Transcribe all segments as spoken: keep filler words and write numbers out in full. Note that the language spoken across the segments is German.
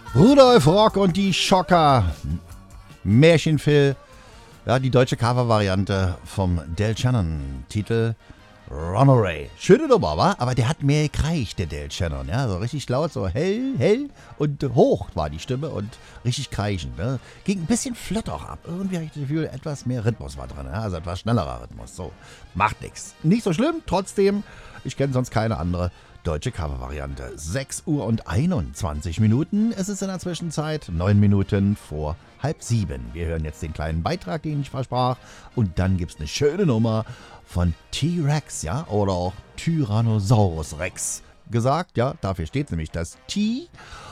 Rudolf Rock und die Schocker. Märchenfilm. Ja, die deutsche Cover-Variante vom Del Shannon. Titel Runaway. Schöne Nummer, wa? Aber der hat mehr gekreicht, der Del Shannon. Ja, so richtig laut, so hell, hell und hoch war die Stimme und richtig kreischend. Ne? Ging ein bisschen flott auch ab. Irgendwie habe ich das Gefühl, etwas mehr Rhythmus war drin. Ja? Also etwas schnellerer Rhythmus. So, macht nichts. Nicht so schlimm, trotzdem, ich kenne sonst keine andere deutsche Cover-Variante. sechs Uhr und einundzwanzig Minuten. Es ist in der Zwischenzeit neun Minuten vor halb sieben. Wir hören jetzt den kleinen Beitrag, den ich versprach. Und dann gibt es eine schöne Nummer von T-Rex, ja, oder auch Tyrannosaurus Rex gesagt. Ja, dafür steht nämlich das T.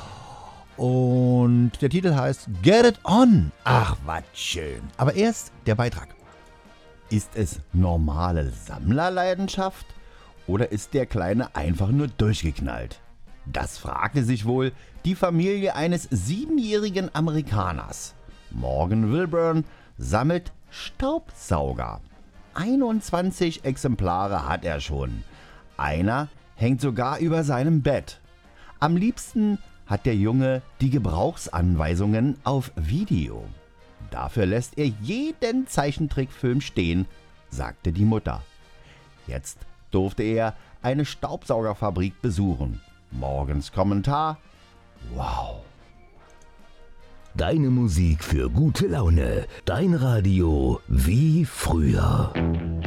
Und der Titel heißt Get It On. Ach, was schön. Aber erst der Beitrag. Ist es normale Sammlerleidenschaft? Oder ist der Kleine einfach nur durchgeknallt? Das fragte sich wohl die Familie eines siebenjährigen Amerikaners. Morgan Wilburn sammelt Staubsauger. einundzwanzig Exemplare hat er schon. Einer hängt sogar über seinem Bett. Am liebsten hat der Junge die Gebrauchsanweisungen auf Video. Dafür lässt er jeden Zeichentrickfilm stehen, sagte die Mutter. Jetzt durfte er eine Staubsaugerfabrik besuchen. Morgens Kommentar: Wow. Deine Musik für gute Laune. Dein Radio wie früher.